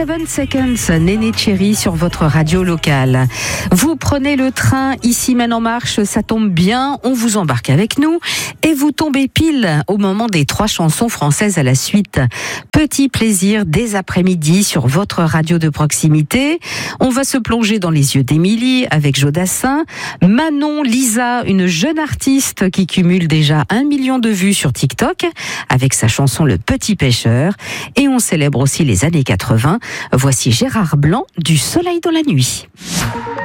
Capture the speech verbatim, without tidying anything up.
Seven Seconds, Néné Cherry sur votre radio locale. Vous prenez le train, ici Mène en Marche, ça tombe bien, on vous embarque avec nous et vous tombez pile au moment des trois chansons françaises à la suite. Petit plaisir dès après-midi sur votre radio de proximité. On va se plonger dans les yeux d'Émilie avec Jodassin. Manon Lisa, une jeune artiste qui cumule déjà un million de vues sur TikTok avec sa chanson Le Petit Pêcheur. Et on célèbre aussi les années quatre-vingts. Voici Gérard Blanc, Du soleil dans la nuit.